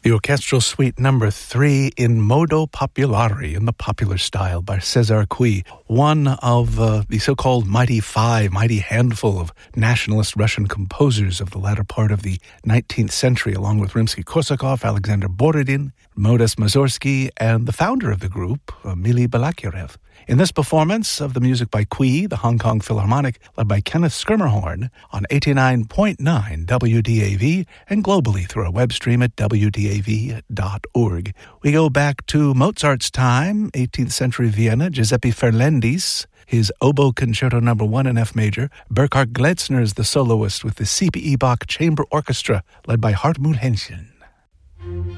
The orchestral suite number 3 in Modo Popolare, in the popular style, by César Cui, one of the so-called mighty handful of nationalist Russian composers of the latter part of the 19th century, along with Rimsky-Korsakov, Alexander Borodin, Modest Mussorgsky, and the founder of the group, Mily Balakirev. In this performance of the music by Cui, the Hong Kong Philharmonic, led by Kenneth Schermerhorn, on 89.9 WDAV, and globally through our web stream at wdav.org. We go back to Mozart's time, 18th century Vienna, Giuseppe Ferlendis, his Oboe Concerto No. 1 in F major, Burkhard Gleitzner is the soloist with the CPE Bach Chamber Orchestra, led by Hartmut Henschen.